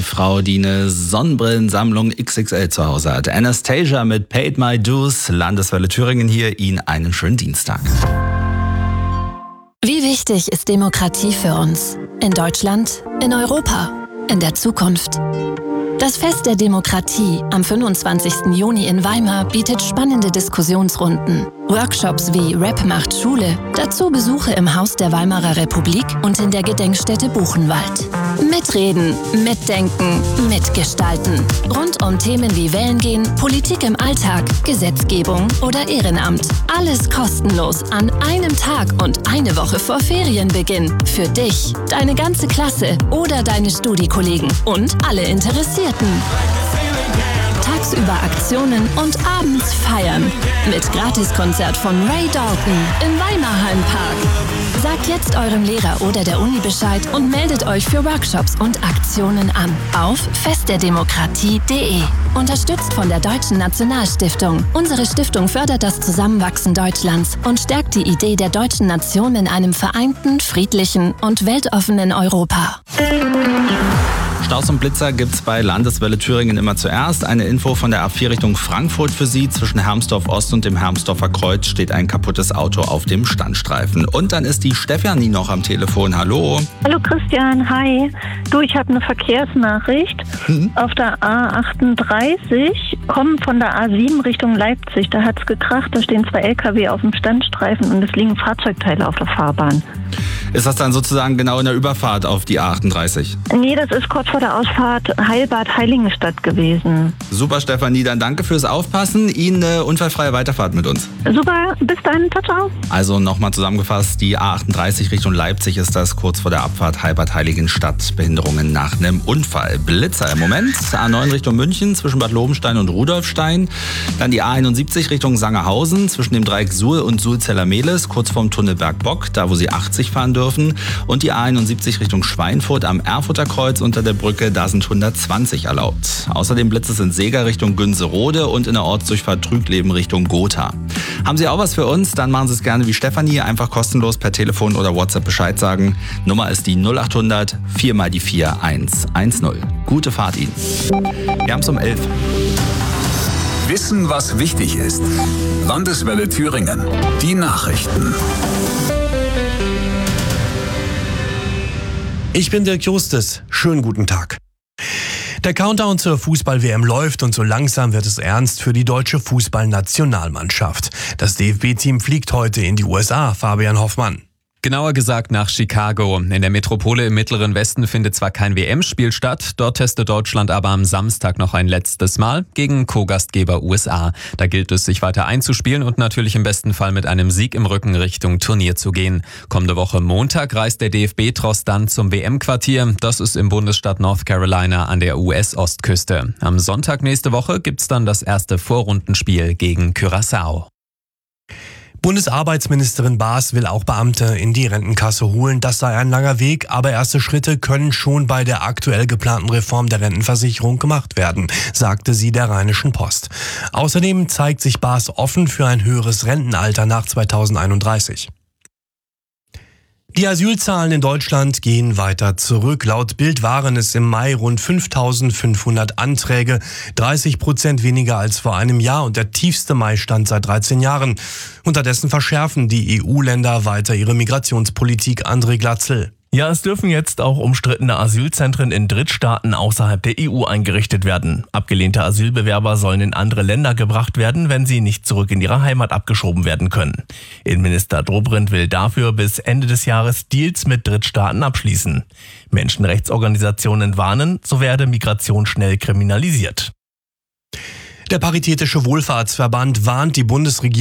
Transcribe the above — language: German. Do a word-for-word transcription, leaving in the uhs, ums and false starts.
die Frau, die eine Sonnenbrillensammlung X X L zu Hause hat. Anastasia mit Paid My Dues, Landeswelle Thüringen hier. Ihnen einen schönen Dienstag. Wie wichtig ist Demokratie für uns? In Deutschland, in Europa, in der Zukunft? Das Fest der Demokratie am fünfundzwanzigsten Juni in Weimar bietet spannende Diskussionsrunden, Workshops wie Rap macht Schule, dazu Besuche im Haus der Weimarer Republik und in der Gedenkstätte Buchenwald. Mitreden, mitdenken, mitgestalten. Rund um Themen wie Wählen gehen, Politik im Alltag, Gesetzgebung oder Ehrenamt. Alles kostenlos an einem Tag und eine Woche vor Ferienbeginn. Für dich, deine ganze Klasse oder deine Studiekollegen und alle Interessierten. Tagsüber Aktionen und abends feiern. Mit Gratiskonzert von Ray Dalton im Weimarhallen Park. Sagt jetzt eurem Lehrer oder der Uni Bescheid und meldet euch für Workshops und Aktionen an auf festderdemokratie punkt de. Unterstützt von der Deutschen Nationalstiftung. Unsere Stiftung fördert das Zusammenwachsen Deutschlands und stärkt die Idee der deutschen Nation in einem vereinten, friedlichen und weltoffenen Europa. Staus und Blitzer gibt's bei Landeswelle Thüringen immer zuerst. Eine Info von der A vier Richtung Frankfurt für Sie. Zwischen Hermsdorf Ost und dem Hermsdorfer Kreuz steht ein kaputtes Auto auf dem Standstreifen. Und dann ist die Stefanie noch am Telefon. Hallo. Hallo Christian, hi. Du, ich habe eine Verkehrsnachricht. Mhm. Auf der A achtunddreißig kommen von der A sieben Richtung Leipzig. Da hat's gekracht, da stehen zwei L K W auf dem Standstreifen und es liegen Fahrzeugteile auf der Fahrbahn. Ist das dann sozusagen genau in der Überfahrt auf die A achtunddreißig? Nee, das ist kurz vor der Ausfahrt Heilbad-Heiligenstadt gewesen. Super, Stefanie, dann danke fürs Aufpassen. Ihnen eine unfallfreie Weiterfahrt mit uns. Super, bis dann, ciao, ciao. Also nochmal zusammengefasst, die A achtunddreißig Richtung Leipzig ist das, kurz vor der Abfahrt Heilbad-Heiligenstadt. Behinderungen nach einem Unfall. Blitzer im Moment, A neun Richtung München zwischen Bad Lobenstein und Rudolfstein. Dann die A einundsiebzig Richtung Sangerhausen zwischen dem Dreieck Suhl und Suhl-Zeller-Mehlis, kurz vorm Tunnel Bergbock, da wo Sie achtzig fahren dürfen. Und die A einundsiebzig Richtung Schweinfurt am Erfurter Kreuz unter der Brücke, da sind hundertzwanzig erlaubt. Außerdem Blitze sind Seger Richtung Günzerode und in der Ortsdurchfahrt Trügleben Richtung Gotha. Haben Sie auch was für uns? Dann machen Sie es gerne wie Stefanie, einfach kostenlos per Telefon oder WhatsApp Bescheid sagen. Nummer ist die null achthundert vier mal die vier eins eins null. Gute Fahrt Ihnen. Wir haben es um elf. Wissen, was wichtig ist. Landeswelle Thüringen. Die Nachrichten. Ich bin Dirk Justus. Schönen guten Tag. Der Countdown zur Fußball-W M läuft und so langsam wird es ernst für die deutsche Fußballnationalmannschaft. Das D F B-Team fliegt heute in die U S A, Fabian Hoffmann. Genauer gesagt nach Chicago. In der Metropole im Mittleren Westen findet zwar kein W M-Spiel statt, dort testet Deutschland aber am Samstag noch ein letztes Mal gegen Co-Gastgeber U S A. Da gilt es, sich weiter einzuspielen und natürlich im besten Fall mit einem Sieg im Rücken Richtung Turnier zu gehen. Kommende Woche Montag reist der D F B-Tross dann zum W M-Quartier. Das ist im Bundesstaat North Carolina an der U S-Ostküste. Am Sonntag nächste Woche gibt's dann das erste Vorrundenspiel gegen Curaçao. Bundesarbeitsministerin Baas will auch Beamte in die Rentenkasse holen. Das sei ein langer Weg, aber erste Schritte können schon bei der aktuell geplanten Reform der Rentenversicherung gemacht werden, sagte sie der Rheinischen Post. Außerdem zeigt sich Baas offen für ein höheres Rentenalter nach zweitausendeinunddreißig. Die Asylzahlen in Deutschland gehen weiter zurück. Laut Bild waren es im Mai rund fünftausendfünfhundert Anträge, dreißig Prozent weniger als vor einem Jahr und der tiefste Mai-Stand seit dreizehn Jahren. Unterdessen verschärfen die E U-Länder weiter ihre Migrationspolitik. André Glatzel. Ja, es dürfen jetzt auch umstrittene Asylzentren in Drittstaaten außerhalb der E U eingerichtet werden. Abgelehnte Asylbewerber sollen in andere Länder gebracht werden, wenn sie nicht zurück in ihre Heimat abgeschoben werden können. Innenminister Dobrindt will dafür bis Ende des Jahres Deals mit Drittstaaten abschließen. Menschenrechtsorganisationen warnen, so werde Migration schnell kriminalisiert. Der Paritätische Wohlfahrtsverband warnt die Bundesregierung